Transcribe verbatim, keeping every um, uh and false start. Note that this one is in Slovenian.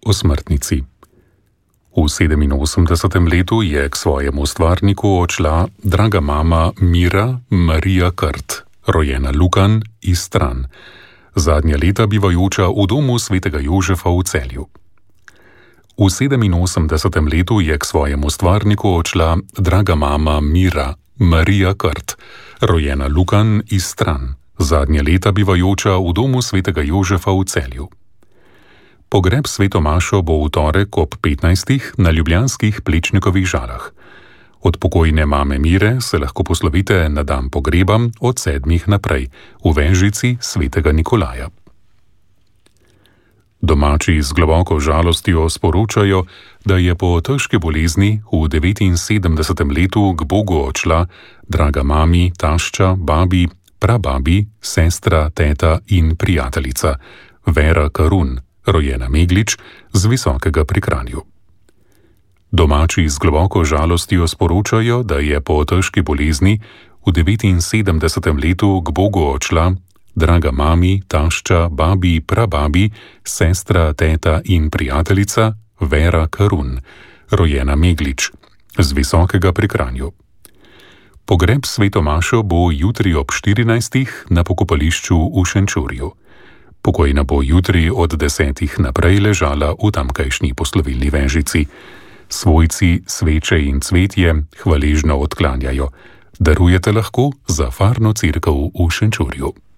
osmrtnici. V sedeminosemdesetem letu je k svojemu stvarniku odšla draga mama Mira Marija Krt, rojena Lukan iz Stran, zadnja leta bivajoča v domu svetega Jožefa v Celju. V sedeminosemdesetem letu je k svojemu stvarniku odšla draga mama Mira Marija Krt, rojena Lukan iz Stran, zadnja leta bivajoča v domu svetega Jožefa v Celju. Pogreb svetomašo bo v torek ob petnajstih na ljubljanskih Plečnikovih Žalah. Od pokojne mame Mire se lahko poslovite na dan pogreba od sedmih naprej v vežici svetega Nikolaja. Domači z globoko žalostjo sporočajo, da je po težki bolezni v devetinsedemdesetem letu k Bogu odšla draga mami, tašča, babi, prababi, sestra, teta in prijateljica Vera Karun, rojena Meglič z Visokega pri Kranju. Domači z globoko žalostjo sporočajo, da je po težki bolezni v devetinsedemdesetem letu k Bogu odšla draga mami, tašča, babi, prababi, sestra, teta in prijateljica Vera Karun, rojena Meglič z Visokega pri Kranju. Pogreb svetomašo bo jutri ob štirinajstih na pokopališču v Šenčurju. Pokojna bo jutri od desetih naprej ležala v tamkajšnji poslovilni vežici. Svojci sveče in cvetje hvaležno odklanjajo. Darujete lahko za farno cerkev v Šenčurju.